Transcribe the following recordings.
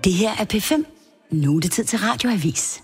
Det her er P5. Nu er det tid til Radioavis.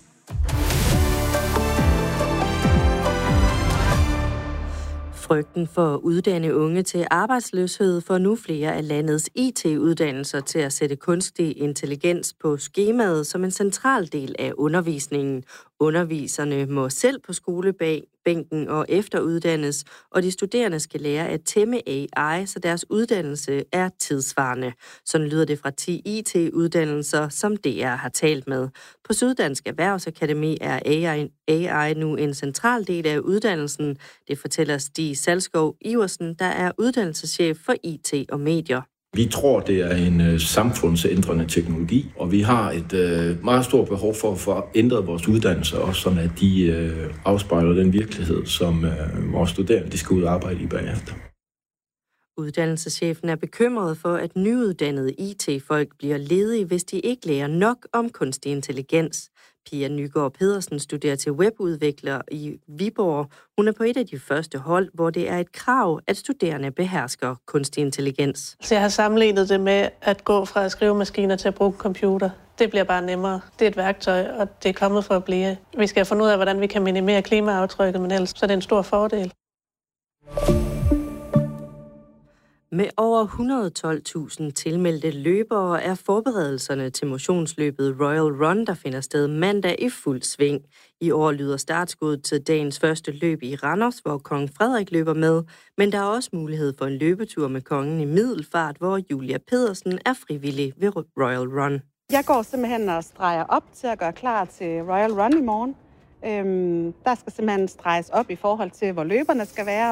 Frygten for at uddanne unge til arbejdsløshed får nu flere af landets IT-uddannelser til at sætte kunstig intelligens på skemaet som en central del af undervisningen. Underviserne må selv på skolebænken og efteruddannes, og de studerende skal lære at tæmme AI, så deres uddannelse er tidsvarende. Sådan lyder det fra 10 IT-uddannelser, som DR har talt med. På Syddansk Erhvervsakademi er AI nu en central del af uddannelsen. Det fortæller Stig Salskov Iversen, der er uddannelseschef for IT og medier. Vi tror, det er en samfundsændrende teknologi, og vi har et meget stort behov for at få ændret vores uddannelser, også sådan at de afspejler den virkelighed, som vores studerende de skal ud og arbejde i bagefter. Uddannelseschefen er bekymret for, at nyuddannede IT-folk bliver ledige, hvis de ikke lærer nok om kunstig intelligens. Pia Nygaard Pedersen studerer til webudvikler i Viborg. Hun er på et af de første hold, hvor det er et krav, at studerende behersker kunstig intelligens. Så jeg har sammenlignet det med at gå fra skrivemaskiner til at bruge computer. Det bliver bare nemmere. Det er et værktøj, og det er kommet for at blive. Vi skal finde ud af, hvordan vi kan minimere klimaaftrykket, men ellers så er det en stor fordel. Med over 112.000 tilmeldte løbere er forberedelserne til motionsløbet Royal Run, der finder sted mandag, i fuld sving. I år lyder startskuddet til dagens første løb i Randers, hvor kong Frederik løber med, men der er også mulighed for en løbetur med kongen i Middelfart, hvor Julia Pedersen er frivillig ved Royal Run. Jeg går simpelthen og streger op til at gøre klar til Royal Run i morgen. Der skal simpelthen streges op i forhold til, hvor løberne skal være.